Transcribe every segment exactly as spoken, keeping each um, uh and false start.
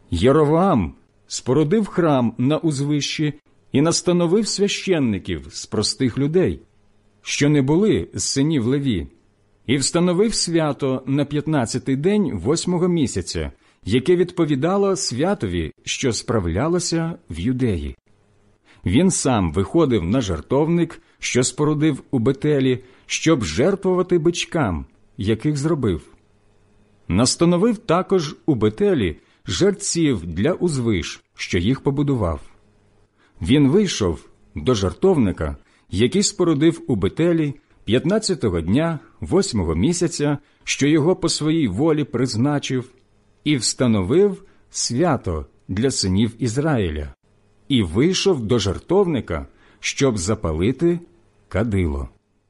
Єровоам спорудив храм на узвищі і настановив священників з простих людей, що не були з синів Леві, і встановив свято на п'ятнадцятий день восьмого місяця, яке відповідало святові, що справлялося в Юдеї. Він сам виходив на жертовник, що спорудив у Бетелі, щоб жертвувати бичкам, яких зробив. Настановив також у Бетелі жерців для узвиш, що їх побудував. Він вийшов до жертовника, який спорудив у Бетелі п'ятнадцятого дня восьмого місяця, що його по своїй волі призначив, і встановив свято для синів Ізраїля, і вийшов до жертовника, щоб запалити кадило.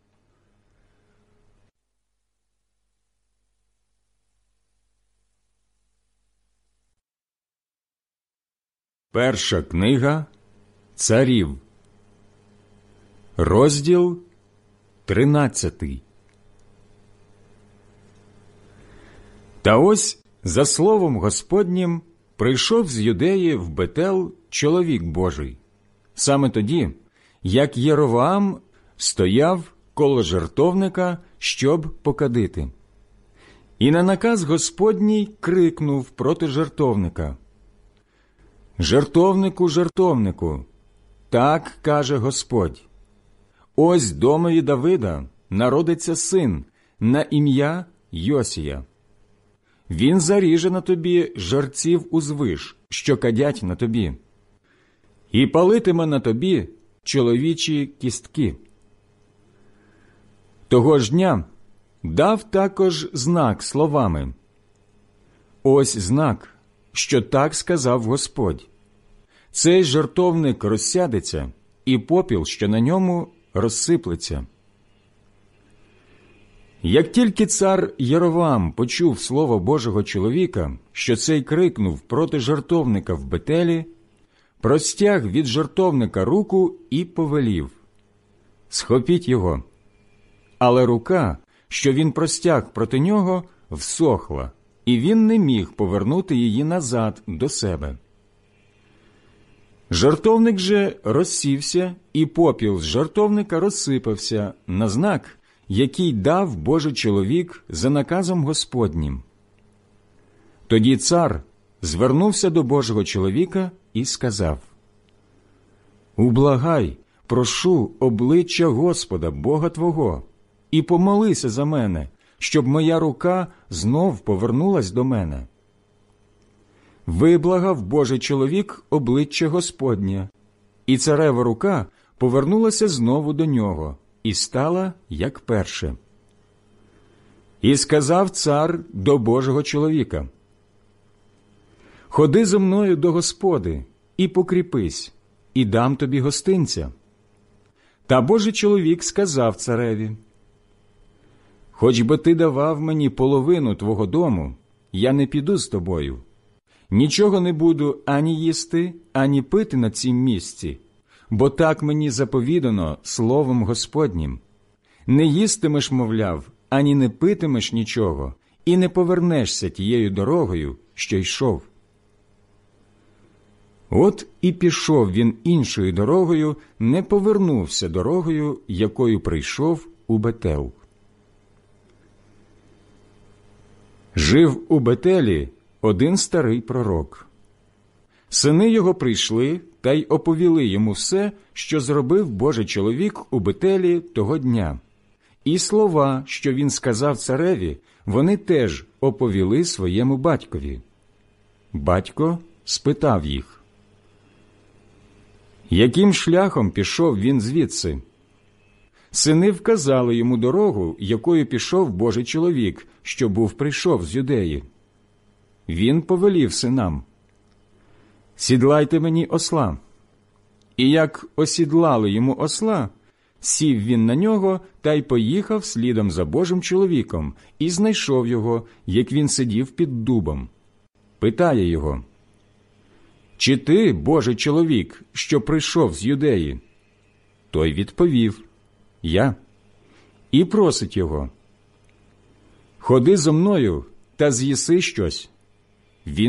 Перша книга Царів, розділ тринадцятий. Та ось, за словом Господнім, прийшов з Юдеї в Бетел чоловік Божий, саме тоді, як Єровоам стояв коло жертовника, щоб покадити. І на наказ Господній крикнув проти жертовника: «Жертовнику, жертовнику, так каже Господь, ось домові Давида народиться син на ім'я Йосія. Він заріже на тобі жерців узвиш, що кадять на тобі, і палитиме на тобі чоловічі кістки». Того ж дня дав також знак словами: «Ось знак, що так сказав Господь. Цей жертовник розсядеться, і попіл, що на ньому, розсиплеться». Як тільки цар Єровоам почув слово Божого чоловіка, що цей крикнув проти жертовника в Бетелі, простяг від жертовника руку і повелів: «Схопіть його». Але рука, що він простяг проти нього, всохла, і він не міг повернути її назад до себе. Жертовник же розсівся, і попіл з жертовника розсипався на знак, який дав Божий чоловік за наказом Господнім. Тоді цар звернувся до Божого чоловіка і сказав: «Ублагай, прошу обличчя Господа, Бога твого, і помолися за мене, щоб моя рука знов повернулась до мене». Виблагав Божий чоловік обличчя Господнє, і царева рука повернулася знову до нього і стала, як перше. І сказав цар до Божого чоловіка: «Ходи зо мною до господи і покріпись, і дам тобі гостинця». Та Божий чоловік сказав цареві: «Хоч би ти давав мені половину твого дому, я не піду з тобою. Нічого не буду ані їсти, ані пити на цім місці, бо так мені заповідано словом Господнім. Не їстимеш, мовляв, ані не питимеш нічого, і не повернешся тією дорогою, що йшов». От і пішов він іншою дорогою, не повернувся дорогою, якою прийшов у Бетел. Жив у Бетелі один старий пророк. Сини його прийшли та й оповіли йому все, що зробив Божий чоловік у Бетелі того дня. І слова, що він сказав цареві, вони теж оповіли своєму батькові. Батько спитав їх: «Яким шляхом пішов він звідси?» Сини вказали йому дорогу, якою пішов Божий чоловік, що був прийшов з Юдеї. Він повелів синам: «Сідлайте мені осла». І як осідлали йому осла, сів він на нього та й поїхав слідом за Божим чоловіком, і знайшов його, як він сидів під дубом. Питає його: «Чи ти, Божий чоловік, що прийшов з Юдеї?» Той відповів: «Я». І просить його: «Ходи зо мною та з'їси щось».